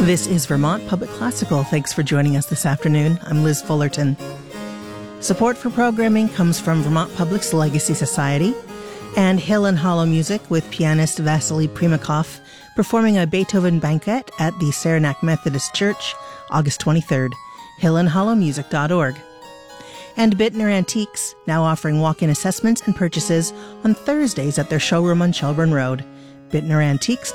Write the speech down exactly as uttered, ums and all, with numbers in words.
This is Vermont Public Classical. Thanks for joining us this afternoon. I'm Liz Fullerton. Support for programming comes from Vermont Public's Legacy Society and Hill and Hollow Music with pianist Vasily Primakov performing a Beethoven banquet at the Saranac Methodist Church, August twenty-third. hill and hollow music dot org. And Bittner Antiques, now offering walk-in assessments and purchases on Thursdays at their showroom on Shelburne Road. bittner antiques